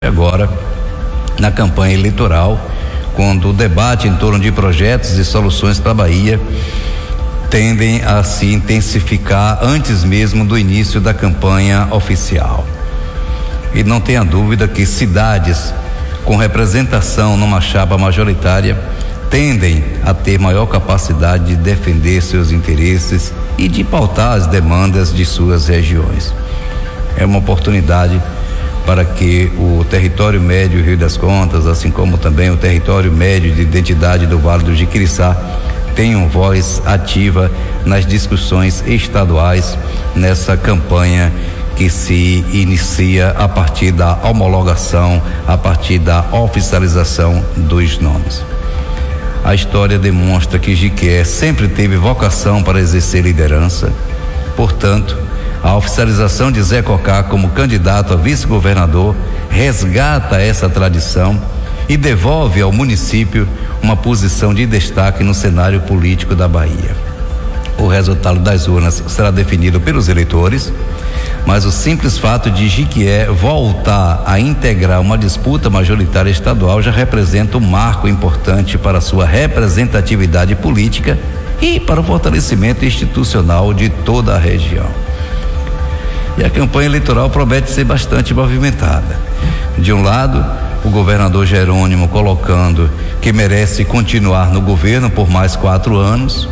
agora na campanha eleitoral, quando o debate em torno de projetos e soluções para a Bahia tendem a se intensificar antes mesmo do início da campanha oficial. E não tenha dúvida que cidades com representação numa chapa majoritária tendem a ter maior capacidade de defender seus interesses e de pautar as demandas de suas regiões. É uma oportunidade para que o território médio Rio das Contas, assim como também o território médio de identidade do Vale do Jiquiriçá, tenham voz ativa nas discussões estaduais nessa campanha que se inicia a partir da homologação, a partir da oficialização dos nomes. A história demonstra que Jiquié sempre teve vocação para exercer liderança, portanto, a oficialização de Zé Cocá como candidato a vice-governador resgata essa tradição e devolve ao município uma posição de destaque no cenário político da Bahia. O resultado das urnas será definido pelos eleitores, mas o simples fato de Jiquié voltar a integrar uma disputa majoritária estadual já representa um marco importante para a sua representatividade política e para o fortalecimento institucional de toda a região. E a campanha eleitoral promete ser bastante movimentada. De um lado, o governador Jerônimo colocando que merece continuar no governo por mais 4 anos.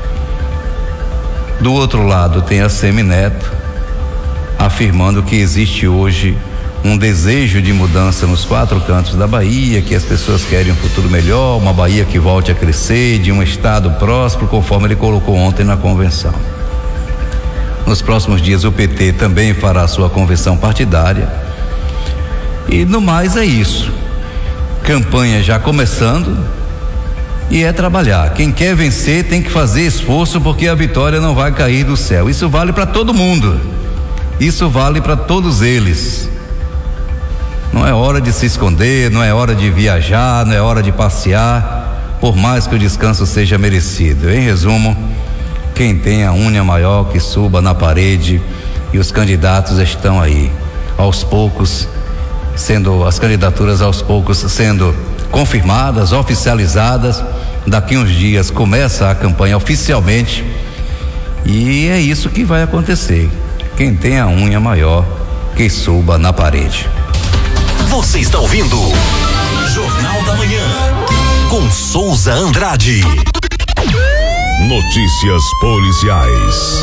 Do outro lado, tem a Semineto afirmando que existe hoje um desejo de mudança nos 4 cantos da Bahia, que as pessoas querem um futuro melhor, uma Bahia que volte a crescer, de um estado próspero, conforme ele colocou ontem na convenção. Nos próximos dias o PT também fará sua convenção partidária e no mais é isso. Campanha já começando e é trabalhar. Quem quer vencer tem que fazer esforço, porque a vitória não vai cair do céu. Isso vale para todo mundo. Isso vale para todos eles. Não é hora de se esconder, não é hora de viajar, não é hora de passear, por mais que o descanso seja merecido. Em resumo, quem tem a unha maior que suba na parede, e os candidatos estão aí, aos poucos, as candidaturas aos poucos sendo confirmadas, oficializadas. Daqui uns dias começa a campanha oficialmente e é isso que vai acontecer. Quem tem a unha maior que suba na parede. Você está ouvindo Jornal da Manhã com Souza Andrade. Notícias policiais.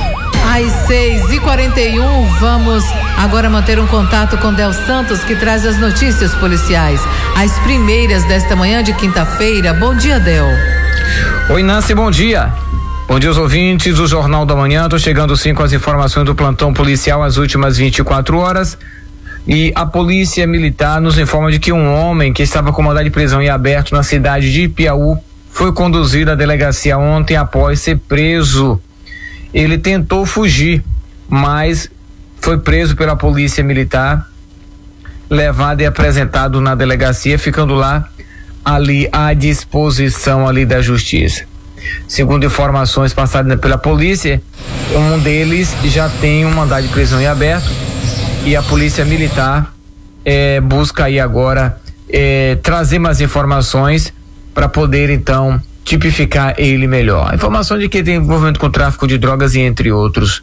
Às 6h41, vamos agora manter um contato com Del Santos, que traz as notícias policiais, as primeiras desta manhã de quinta-feira. Bom dia, Del. Oi, Nancy, bom dia. Bom dia aos ouvintes do Jornal da Manhã. Tô chegando sim com as informações do plantão policial às últimas 24 horas. E a polícia militar nos informa de que um homem que estava com mandado de prisão em aberto na cidade de Piauí foi conduzido à delegacia ontem após ser preso. Ele tentou fugir, mas foi preso pela polícia militar, levado e apresentado na delegacia, ficando lá ali à disposição ali da justiça. Segundo informações passadas pela polícia, um deles já tem um mandado de prisão em aberto e a polícia militar busca aí agora trazer mais informações para poder então tipificar ele melhor. A informação de que tem envolvimento com tráfico de drogas e entre outros.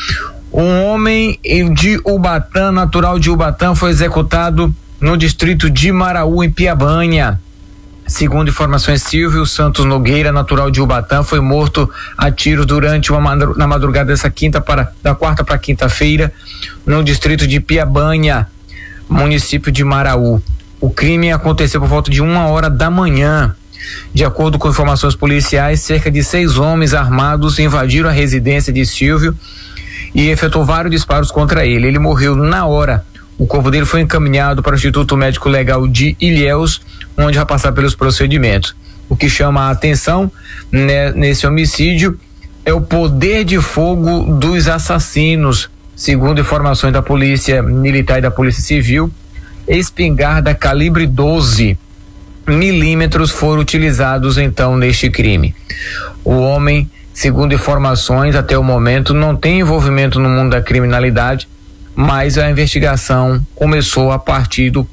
Um homem de Ubatã, natural de Ubatã, foi executado no distrito de Maraú, em Piabanha. Segundo informações, Silvio Santos Nogueira, natural de Ubatã, foi morto a tiro durante na madrugada da quarta para quinta-feira, no distrito de Piabanha, município de Maraú. O crime aconteceu por volta de 1h da manhã. De acordo com informações policiais, cerca de 6 homens armados invadiram a residência de Silvio e efetuou vários disparos contra ele. Ele morreu na hora. O corpo dele foi encaminhado para o Instituto Médico Legal de Ilhéus, onde vai passar pelos procedimentos. O que chama a atenção nesse homicídio é o poder de fogo dos assassinos. Segundo informações da Polícia Militar e da Polícia Civil, espingarda calibre 12 milímetros foram utilizados então neste crime. O homem, segundo informações, até o momento não tem envolvimento no mundo da criminalidade, mas a investigação começou a partir do